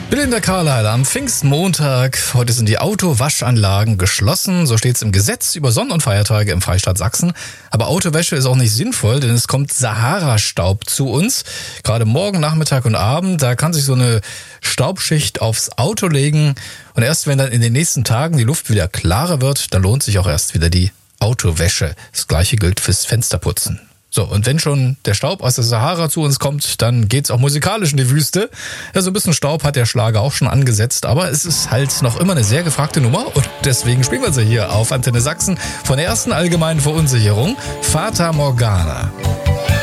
Belinda Carlisle am Pfingstmontag. Heute sind die Autowaschanlagen geschlossen. So steht es im Gesetz über Sonn- und Feiertage im Freistaat Sachsen. Aber Autowäsche ist auch nicht sinnvoll, denn es kommt Sahara-Staub zu uns. Gerade morgen, Nachmittag und Abend, da kann sich so eine Staubschicht aufs Auto legen. Und erst wenn dann in den nächsten Tagen die Luft wieder klarer wird, dann lohnt sich auch erst wieder die Autowäsche. Das gleiche gilt fürs Fensterputzen. So, und wenn schon der Staub aus der Sahara zu uns kommt, dann geht's auch musikalisch in die Wüste. Ja, so ein bisschen Staub hat der Schlager auch schon angesetzt, aber es ist halt noch immer eine sehr gefragte Nummer und deswegen spielen wir sie hier auf Antenne Sachsen von der ersten allgemeinen Verunsicherung, Fata Morgana.